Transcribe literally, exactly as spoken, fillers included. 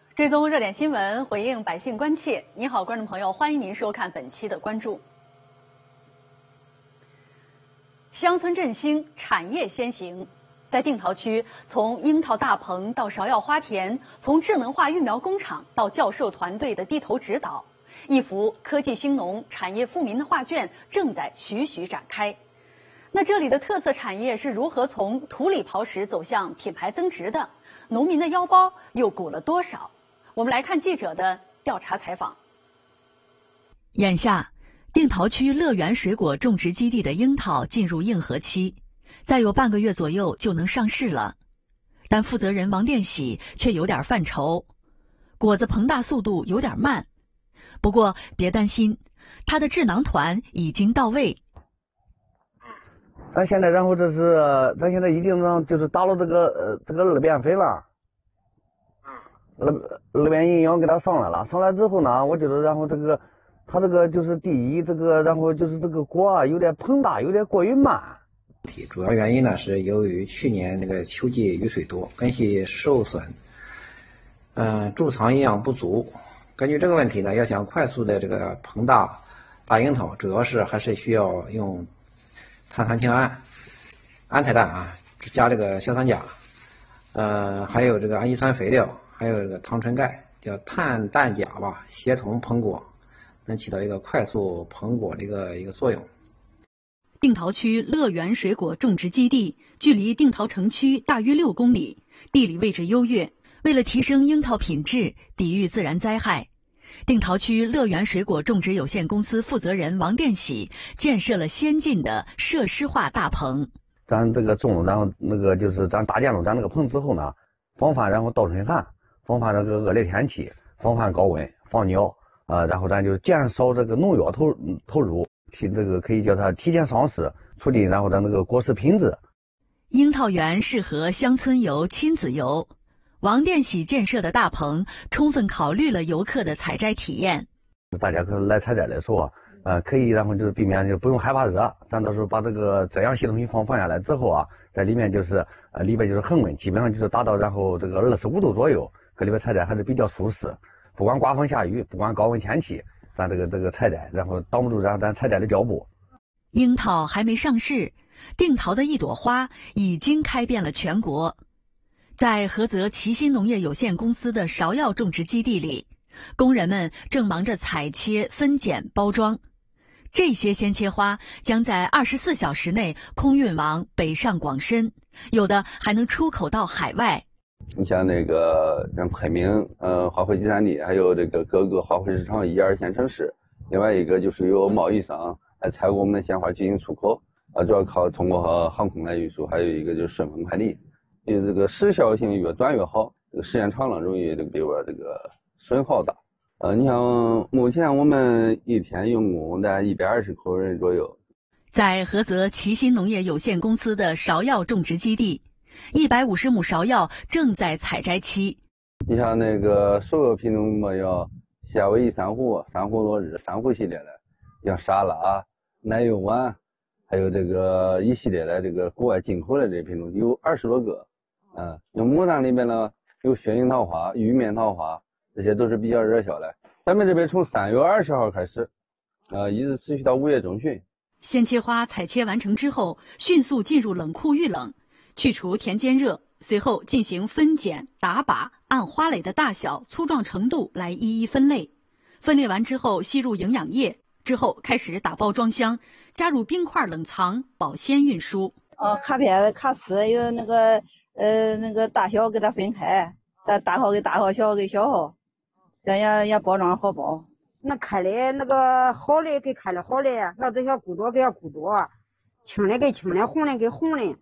追踪热点新闻，回应百姓关切。您好，观众朋友，欢迎您收看本期的关注。乡村振兴，产业先行。在定陶区，从樱桃大棚到芍药花田，从智能化育苗工厂到教授团队的地头指导，一幅科技兴农、产业富民的画卷正在徐徐展开。那这里的特色产业是如何从土里刨食走向品牌增值的？农民的腰包又鼓了多少？我们来看记者的调查采访。 眼下，定陶区乐园水果种植基地的樱桃进入硬核期，再有半个月左右就能上市了。但负责人王殿喜却有点犯愁，果子膨大速度有点慢。不过别担心，他的智囊团已经到位。 咱现在，然后这是，咱现在已经让就是打了这个呃这个二变肥了，二二变营养给它上来了，上来之后呢，我觉得然后这个，它这个就是第一这个，然后就是这个果啊有点膨大，有点过于慢。 主要原因呢是由于去年那个秋季雨水多，根系受损，嗯、呃，贮藏营养不足。根据这个问题呢，要想快速的这个膨大大樱桃，主要是还是需要用碳酸氢胺、安泰氮啊，加这个硝酸钾，呃，还有这个氨基酸肥料，还有这个糖醇钙，叫碳氮钾吧，协同膨果，能起到一个快速膨果的一个一个作用。 定陶区乐园水果种植基地距离定陶城区大约六公里，地理位置优越。为了提升樱桃品质，抵御自然灾害，定陶区乐园水果种植有限公司负责人王殿喜建设了先进的设施化大棚。 咱这个种，然后那个就是咱搭建了咱那个棚之后呢，防范然后倒春寒，防范这个恶劣天气，防范高温，防鸟啊、呃，然后咱就减少这个农药投投入，提这个可以叫它提前上市，促进然后咱那个果实品质。 樱桃园适合乡村游、亲子游。王殿喜建设的大棚充分考虑了游客的采摘体验。 大家可能来采摘的时候啊，呃，可以然后就是避免就不用害怕热，咱到时候把这个遮阳系统一放放下来之后啊，在里面就是呃里边就是恒温，基本上就是达到然后这个二十五度左右，搁里边采摘还是比较舒适。不管刮风下雨，不管高温天气，咱这个这个采摘，然后挡不住咱咱采摘的脚步。 樱桃还没上市，定陶的一朵花已经开遍了全国。在菏泽奇新农业有限公司的芍药种植基地里，工人们正忙着采切、分拣、包装。这些鲜切花将在二十四小时内空运往北上广深，有的还能出口到海外。 你像那个像昆明、呃花卉集散地，还有这个各个花卉市场一二线城市，另外一个就是有贸易商来采购我们的鲜花进行出口，啊，主要靠通过航空来运输，还有一个就是顺丰快递。因为这个时效性越短越好，这个时间长了容易这个比如说这个损耗大。呃，你像目前我们一天用工在一百二十口人左右。 在菏泽奇新农业有限公司的芍药种植基地，一百五十亩芍药正在采摘期。 你像那个所有品种没有夏威夷珊瑚、珊瑚落日、珊瑚系列的，像沙拉、奶油丸，还有这个一系列的这个国外进口的这品种有二十多个。嗯，那牡丹里面呢有雪樱桃花、玉面桃花，这些都是比较热销的。咱们这边从三月二十号开始，呃，一直持续到五月中旬。 鲜切花采切完成之后，迅速进入冷库预冷，去除田间热，随后进行分拣、打靶，按花蕾的大小、粗壮程度来一一分类。分类完之后，吸入营养液，之后开始打包装箱，加入冰块冷藏，保鲜运输。 哦，卡片、卡丝有那个。呃，那个大小给它分开，大大号给大号，小号给小号，这样也包装好包。 那开的那个好的给开的好的，那这些骨朵给它骨朵，青的给青的，红的给红的。